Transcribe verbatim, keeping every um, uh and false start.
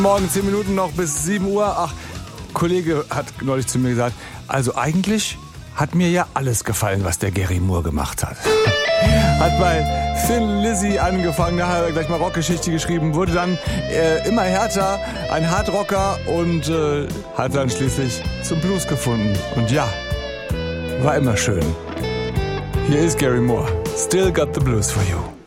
Morgen zehn Minuten noch bis sieben Uhr. Ach, Kollege hat neulich zu mir gesagt, also eigentlich hat mir ja alles gefallen, was der Gary Moore gemacht hat. Hat bei Thin Lizzy angefangen, da hat er gleich mal Rockgeschichte geschrieben, wurde dann äh, immer härter, ein Hardrocker und äh, hat dann schließlich zum Blues gefunden. Und ja, war immer schön. Hier ist Gary Moore. Still got the blues for you.